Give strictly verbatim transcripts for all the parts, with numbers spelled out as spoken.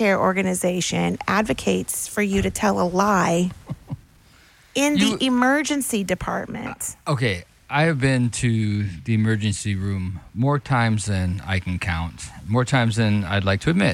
care organization advocates for you to tell a lie in You- the emergency department. Okay, I have been to the emergency room more times than I can count, more times than I'd like to admit.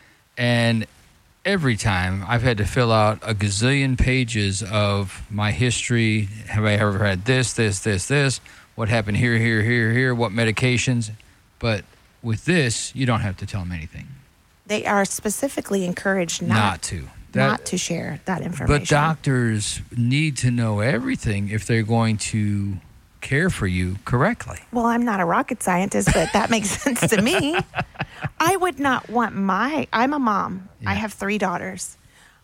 And every time I've had to fill out a gazillion pages of my history. Have I ever had this, this, this, this? What happened here, here, here, here? What medications? But with this, you don't have to tell them anything. They are specifically encouraged not, Not to. That- not to share that information. But doctors need to know everything if they're going to care for you correctly. Well, I'm not a rocket scientist, but that makes sense to me. I would not want my, I'm a mom. I Yeah. have three daughters.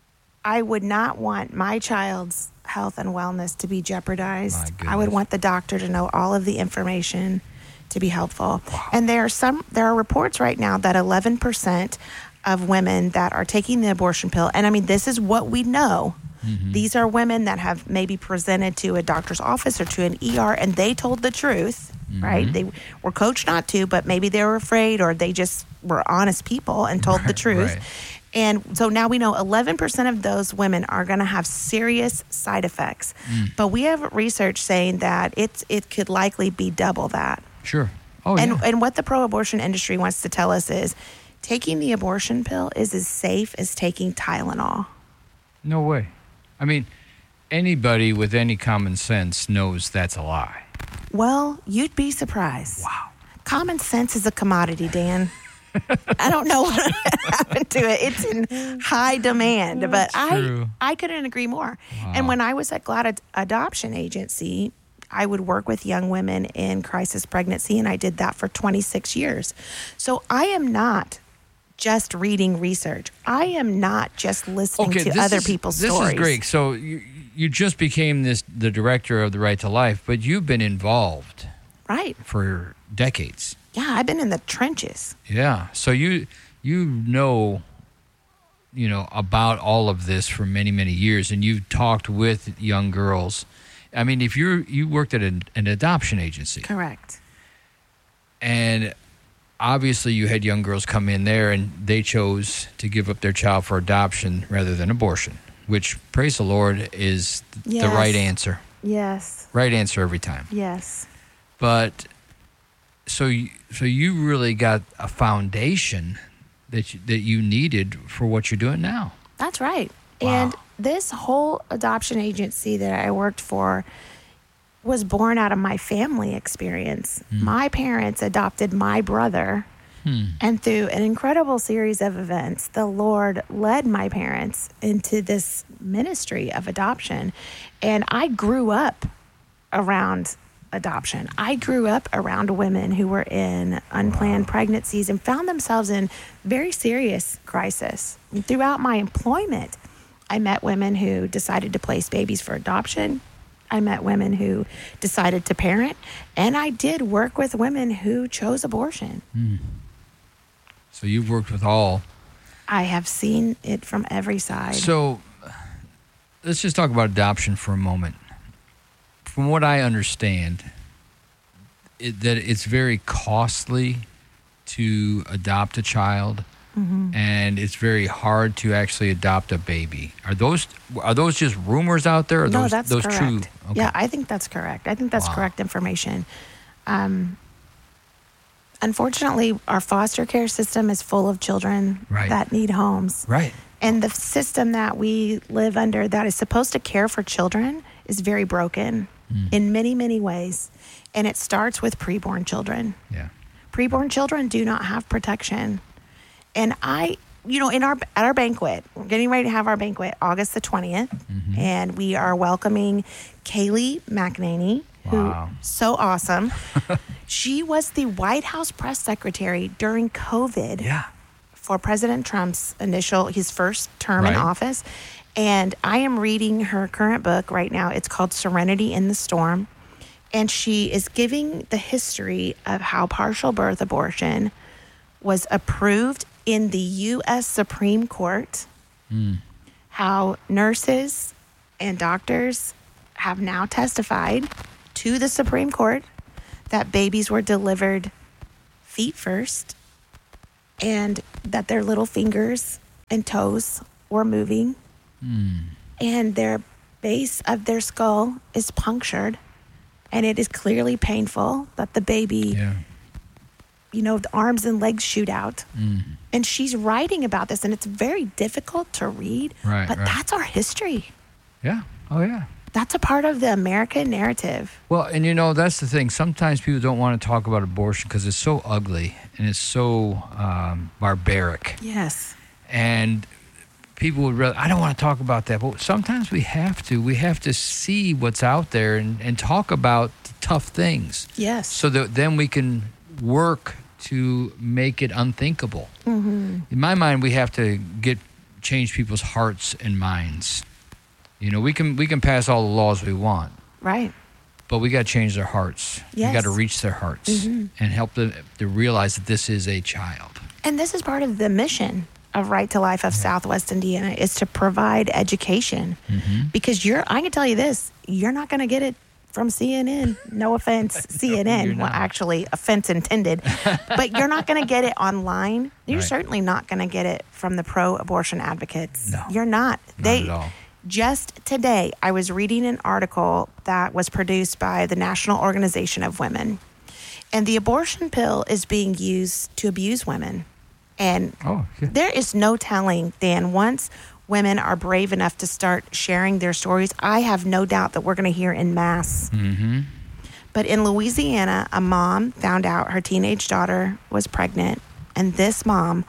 I would not want my child's health and wellness to be jeopardized. My I would goodness. want the doctor to know all of the information to be helpful. And there are some, there are reports right now that eleven percent of women that are taking the abortion pill, and I mean, this is what we know. Mm-hmm. These are women that have maybe presented to a doctor's office or to an E R, and they told the truth, Mm-hmm. right? They were coached not to, but maybe they were afraid, or they just were honest people and told the Right, truth. right. And so now we know eleven percent of those women are going to have serious side effects. Mm. But we have research saying that it's, it could likely be double that. Sure. Oh, and, yeah. and what the pro-abortion industry wants to tell us is taking the abortion pill is as safe as taking Tylenol. No way. I mean, anybody with any common sense knows that's a lie. Well, you'd be surprised. Wow. Common sense is a commodity, Dan. I don't know what happened to it. It's in high demand, but That's I true. I couldn't agree more. Wow. And when I was at Glad Ad- Adoption Agency, I would work with young women in crisis pregnancy, and I did that for twenty-six years. So I am not just reading research. I am not just listening to this other is, people's this stories. is great. So you, you just became this the director of the Right to Life, but you've been involved Right. for decades. Yeah, I've been in the trenches. Yeah. So you you know you know about all of this for many many years, and you've talked with young girls. I mean, if you you worked at an, an adoption agency, Correct. and obviously you had young girls come in there, and they chose to give up their child for adoption rather than abortion, which, praise the Lord, is the Yes. right answer. Yes. Right answer every time. Yes. But so you, so you really got a foundation that you, that you needed for what you're doing now. That's right. Wow. And this whole adoption agency that I worked for was born out of my family experience. My parents adopted my brother, and through an incredible series of events, the Lord led my parents into this ministry of adoption. And I grew up around adoption. I grew up around women who were in unplanned pregnancies and found themselves in very serious crisis. And throughout my employment, I met women who decided to place babies for adoption. I met women who decided to parent, and I did work with women who chose abortion. So you've worked with all. I have seen it from every side. So let's just talk about adoption for a moment. From what I understand, it, that it's very costly to adopt a child, Mm-hmm. and it's very hard to actually adopt a baby. Are those are those just rumors out there? Or no, those, that's those correct. true? Okay. Yeah, I think that's correct. I think that's Wow. correct information. Um, unfortunately, our foster care system is full of children Right. that need homes. Right. And the system that we live under that is supposed to care for children is very broken Hmm. in many, many ways. And it starts with preborn children. Yeah. Preborn children do not have protection. And I, you know, in our at our banquet, we're getting ready to have our banquet August the twentieth, Mm-hmm. and we are welcoming Kaylee McEnany, Wow. who so awesome. She was the White House press secretary during COVID Yeah. for President Trump's initial, his first term in Right. office. And I am reading her current book right now. It's called Serenity in the Storm. And she is giving the history of how partial birth abortion was approved in the U S Supreme Court, how nurses and doctors have now testified to the Supreme Court that babies were delivered feet first, and that their little fingers and toes were moving, Mm. and their base of their skull is punctured, and it is clearly painful that the baby, Yeah. you know, the arms and legs shoot out. Mm. And she's writing about this, and it's very difficult to read, Right, but right. that's our history. Yeah. Oh, yeah. That's a part of the American narrative. Well, and you know, that's the thing. Sometimes people don't want to talk about abortion because it's so ugly and it's so um, barbaric. Yes. And people would rather, I don't want to talk about that. But sometimes we have to. We have to see what's out there and, and talk about the tough things Yes. so that then we can work to make it unthinkable. Mm-hmm. In my mind, we have to get change people's hearts and minds. You know, we can we can pass all the laws we want, Right. but we got to change their hearts. Yes. We got to reach their hearts Mhm. and help them to realize that this is a child. And this is part of the mission of Right to Life of Southwest Indiana, is to provide education. Mm-hmm. Because you're, I can tell you this, you're not going to get it from C N N. No offense, C N N. you're Well, not. actually, offense intended. But you're not going to get it online. You're Right. certainly not going to get it from the pro-abortion advocates. No. You're not. Not They at all. Just today, I was reading an article that was produced by the National Organization of Women. And the abortion pill is being used to abuse women. And Oh, yeah. there is no telling, Dan, once women are brave enough to start sharing their stories, I have no doubt that we're going to hear in mass. Mm-hmm. But in Louisiana, a mom found out her teenage daughter was pregnant, and this mom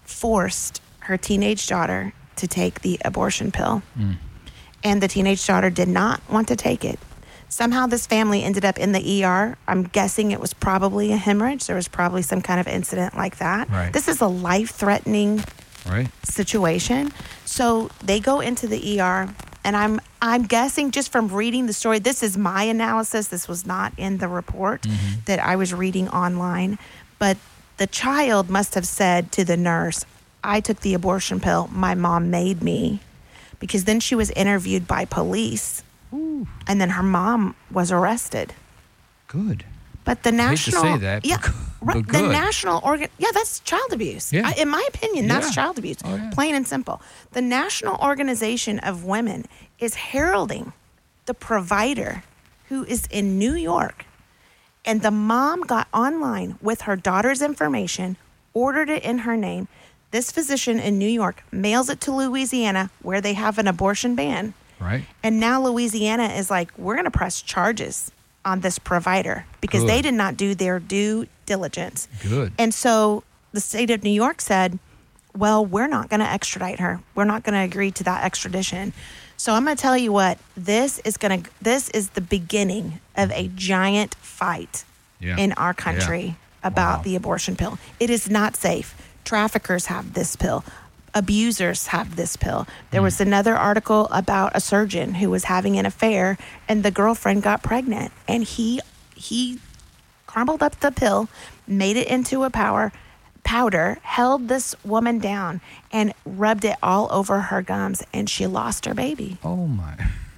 forced her teenage daughter to take the abortion pill. Mm. And the teenage daughter did not want to take it. Somehow this family ended up in the E R. I'm guessing it was probably a hemorrhage. There was probably some kind of incident like that. Right. This is a life-threatening Right. situation. So they go into the E R, and I'm I'm guessing just from reading the story, this is my analysis. This was not in the report Mm-hmm. that I was reading online. But the child must have said to the nurse, I took the abortion pill. My mom made me. Because then she was interviewed by police, Ooh, and then her mom was arrested. good. But the I hate to national, say that, but yeah, good- right, but the good. national organ, yeah, that's child abuse. Yeah. I, in my opinion, that's Yeah. child abuse, Oh, yeah. plain and simple. The National Organization of Women is heralding the provider who is in New York, and the mom got online with her daughter's information, ordered it in her name. This physician in New York mails it to Louisiana, where they have an abortion ban. Right. And now Louisiana is like, we're going to press charges on this provider because Good. they did not do their due diligence. Good. And so the state of New York said, well, we're not going to extradite her. We're not going to agree to that extradition. So I'm going to tell you what, this is going to, this is the beginning of a giant fight Yeah. in our country about Wow. the abortion pill. It is not safe. Traffickers have this pill. Abusers have this pill. There Hmm. was another article about a surgeon who was having an affair, and the girlfriend got pregnant, and he he crumbled up the pill, made it into a power powder, held this woman down, and rubbed it all over her gums, and she lost her baby. Oh my.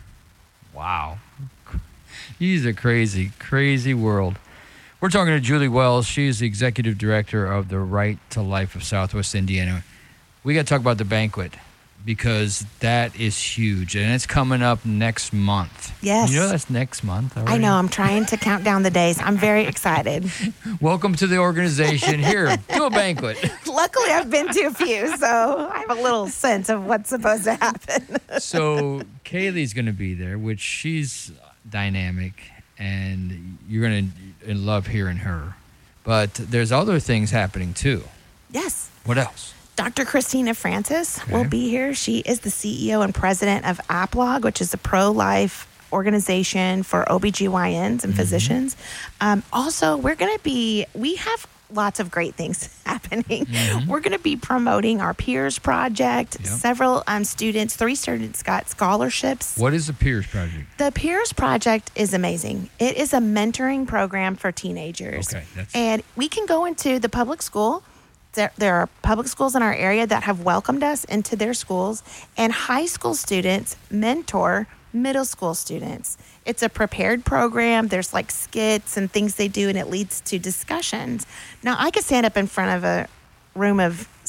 Wow. He's a crazy, crazy world. We're talking to Julie Wells. She's the executive director of the Right to Life of Southwest Indiana. We got to talk about the banquet because that is huge, and it's coming up next month. Yes. You know that's next month I already? know. I'm trying to count down the days. I'm very excited. Welcome to the organization. Here, do a banquet. Luckily, I've been to a few, so I have a little sense of what's supposed to happen. So Kaylee's going to be there, which she's dynamic, and you're going to love hearing her. But there's other things happening too. Yes. What else? Doctor Christina Francis Okay. will be here. She is the C E O and president of APLOG, which is a pro-life organization for O B G Y Ns and Mm-hmm. physicians. Um, also, we're going to be, we have lots of great things happening. Mm-hmm. We're going to be promoting our Peers Project. Yep. Several um, students, three students got scholarships. What is the Peers Project? The Peers Project is amazing. It is a mentoring program for teenagers. Okay, that's- And we can go into the public school. There, there are public schools in our area that have welcomed us into their schools, and high school students mentor middle school students. It's a prepared program. There's like skits and things they do, and it leads to discussions. Now, I could stand up in front of a room of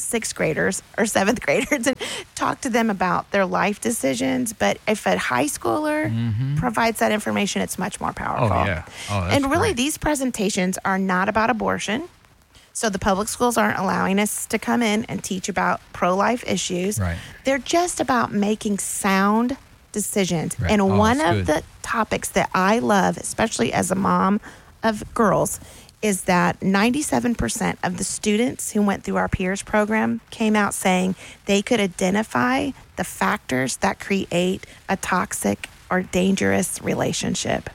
sixth graders or seventh graders and talk to them about their life decisions. But if a high schooler mm-hmm. provides that information, it's much more powerful. Oh, yeah. Oh, that's and really, great. These presentations are not about abortion. So the public schools aren't allowing us to come in and teach about pro-life issues. Right. They're just about making sound decisions. Right. And Oh, one that's of good. the topics that I love, especially as a mom of girls, is that ninety-seven percent of the students who went through our peers program came out saying they could identify the factors that create a toxic or dangerous relationship.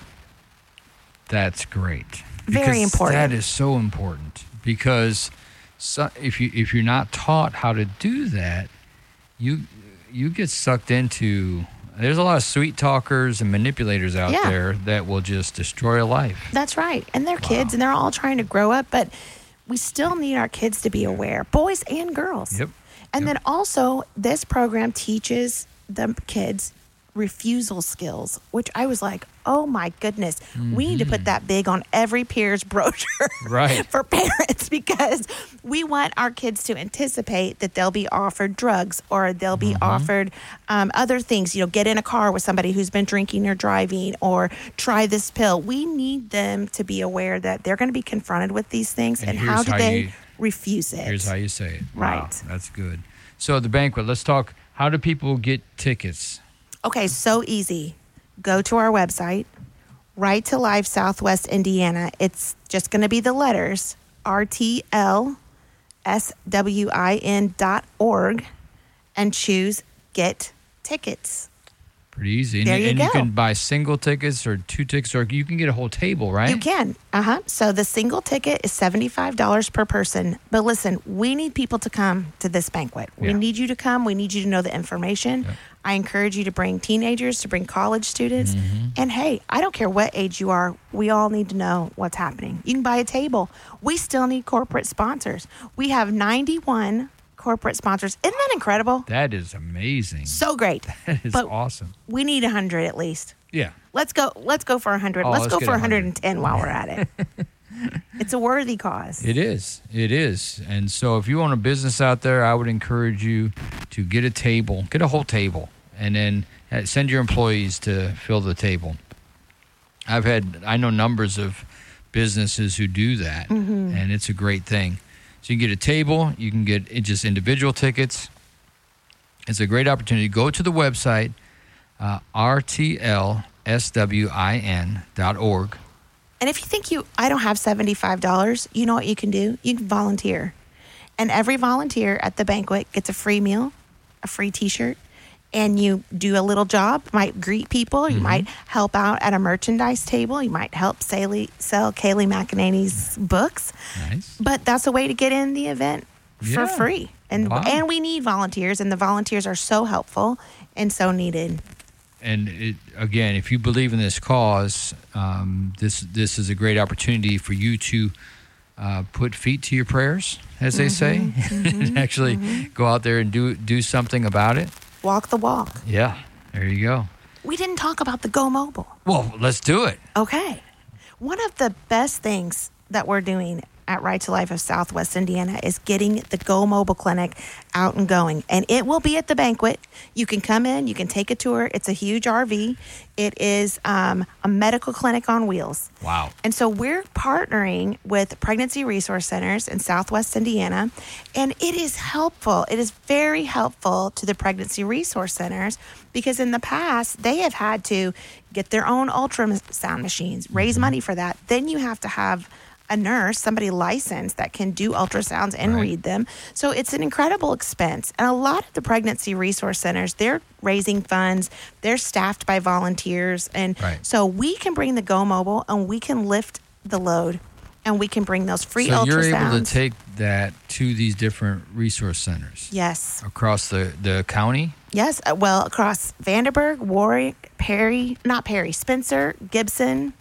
That's great. Very Because important. That is so important because so, if you if you're not taught how to do that, you you get sucked into. There's a lot of sweet talkers and manipulators out Yeah. there that will just destroy a life. That's right. And they're Wow. kids and they're all trying to grow up, but we still need our kids to be aware, boys and girls. Yep. And Yep. then also, this program teaches the kids refusal skills, which I was like, oh my goodness, we need to put that big on every peer's brochure Right. for parents because we want our kids to anticipate that they'll be offered drugs or they'll be offered um, other things, you know, get in a car with somebody who's been drinking or driving or try this pill. We need them to be aware that they're going to be confronted with these things And and, here's how do how they you- refuse it. Here's how you say it. Wow, Right. that's good. So the banquet, let's talk. How do people get tickets? Okay, so easy. Go to our website, Right to Life Southwest Indiana. It's just going to be the letters, R T L S W I N dot org, and choose Get Tickets. Pretty easy. And, There you and go. you can buy single tickets or two tickets, or you can get a whole table, right? You can. Uh-huh. So the single ticket is seventy-five dollars per person. But listen, we need people to come to this banquet. We Yeah. need you to come. We need you to know the information. Yep. I encourage you to bring teenagers, to bring college students. Mm-hmm. And hey, I don't care what age you are. We all need to know what's happening. You can buy a table. We still need corporate sponsors. We have ninety-one corporate sponsors. Isn't that incredible? That is amazing. So great. That is but awesome. we need one hundred at least. Yeah. Let's go. Let's go for one hundred. Oh, let's, let's go get for one hundred. one hundred ten while we're at it. It's a worthy cause. It is. It is. And so if you own a business out there, I would encourage you to get a table, get a whole table, and then uh, send your employees to fill the table. I've had, I know numbers of businesses who do that, Mm-hmm. and it's a great thing. So you can get a table, you can get just individual tickets. It's a great opportunity. Go to the website, uh, R T L S W I N dot org. And if you think you, I don't have seventy-five dollars, you know what you can do? You can volunteer. And every volunteer at the banquet gets a free meal, a free T-shirt, and you do a little job. You might greet people. You Mm-hmm. might help out at a merchandise table. You might help Sally, sell Kaylee McEnany's books. Nice. But that's a way to get in the event for Yeah. free. And Wow. and we need volunteers, and the volunteers are so helpful and so needed. And it, again, if you believe in this cause, um, this this is a great opportunity for you to uh, put feet to your prayers, as they say, and actually go out there and do do something about it. Walk the walk. Yeah, there you go. We didn't talk about the Go Mobile. Well, let's do it. Okay. One of the best things that we're doing at Right to Life of Southwest Indiana is getting the Go Mobile Clinic out and going. And it will be at the banquet. You can come in, you can take a tour. It's a huge R V. It is um, a medical clinic on wheels. Wow. And so we're partnering with Pregnancy Resource Centers in Southwest Indiana, and it is helpful. It is very helpful to the Pregnancy Resource Centers because in the past, they have had to get their own ultrasound machines, raise money for that. Then you have to have a nurse, somebody licensed that can do ultrasounds and Right. read them. So it's an incredible expense. And a lot of the Pregnancy Resource Centers, they're raising funds. They're staffed by volunteers. And Right. so we can bring the Go Mobile and we can lift the load and we can bring those free So ultrasounds. you're able to take that to these different resource centers Yes. across the, the county? Yes. Uh, Well, across Vanderburgh, Warwick, Perry, not Perry, Spencer, Gibson,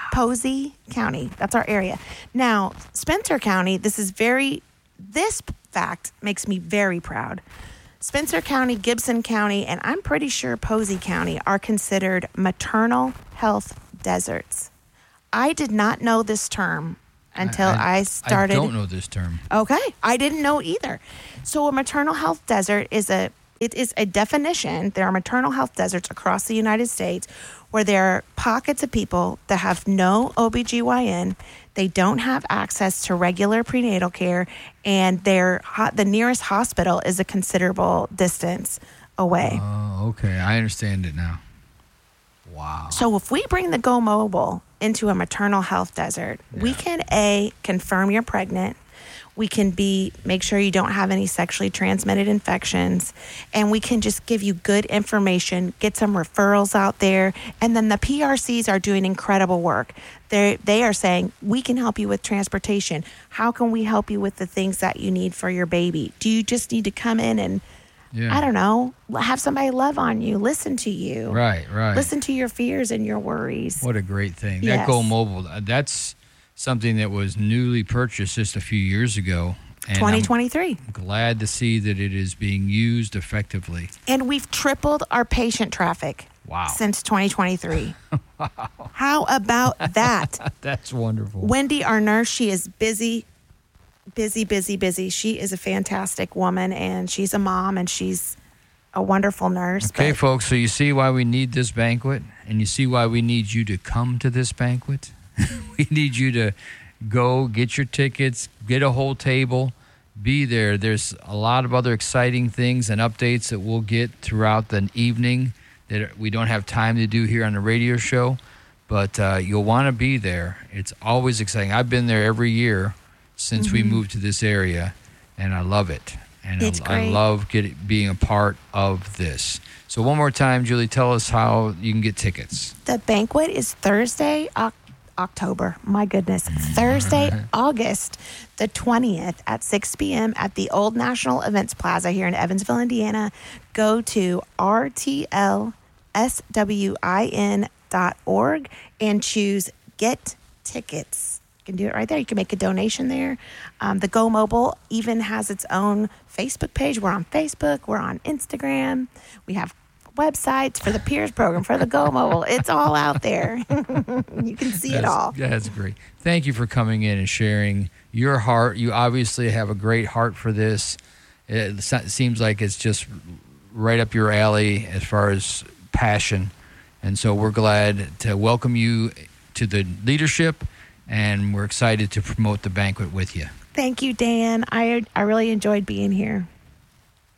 Posey County. That's our area. Now, Spencer County, this is very, this fact makes me very proud. Spencer County, Gibson County, and I'm pretty sure Posey County are considered maternal health deserts. I did not know this term until I, I, I started. I don't know this term. Okay, I didn't know either. So a maternal health desert is a it is a definition. There are maternal health deserts across the United States where there are pockets of people that have no O B G Y N, they don't have access to regular prenatal care, and their the nearest hospital is a considerable distance away. Oh, okay. I understand it now. Wow. So if we bring the Go Mobile into a maternal health desert, yeah. we can A, confirm you're pregnant. We can B, make sure you don't have any sexually transmitted infections. And we can just give you good information, get some referrals out there. And then the P R Cs are doing incredible work. They they are saying, we can help you with transportation. How can we help you with the things that you need for your baby? Do you just need to come in and, yeah. I don't know, have somebody love on you, listen to you. Right, right. Listen to your fears and your worries. What a great thing. Yes. That Go Mobile, that's something that was newly purchased just a few years ago. And twenty twenty-three. I'm glad to see that it is being used effectively. And we've tripled our patient traffic. Wow. Since twenty twenty-three. Wow. How about that? That's wonderful. Wendy, our nurse, she is busy, busy, busy, busy. She is a fantastic woman, and she's a mom, and she's a wonderful nurse. Okay, but- folks, so you see why we need this banquet, and you see why we need you to come to this banquet. We need you to go get your tickets, get a whole table, be there. There's a lot of other exciting things and updates that we'll get throughout the evening that we don't have time to do here on the radio show, but uh, you'll want to be there. It's always exciting. I've been there every year since mm-hmm. we moved to this area, and I love it. And it's I, great. I love get, being a part of this. So one more time, Julie, tell us how you can get tickets. The banquet is Thursday, October. October, my goodness, Thursday, August the twentieth at six p.m. at the Old National Events Plaza here in Evansville, Indiana. Go to r t l s w i n dot org and choose Get Tickets. You can do it right there. You can make a donation there. Um, the Go Mobile even has its own Facebook page. We're on Facebook. We're on Instagram. We have websites for the Peers program, for the Go Mobile. It's all out there. You can see that's, it all. That's great. Thank you for coming in and sharing your heart. You obviously have a great heart for this. It seems like it's just right up your alley as far as passion. And so we're glad to welcome you to the leadership, and we're excited to promote the banquet with you. Thank you, Dan. I I really enjoyed being here.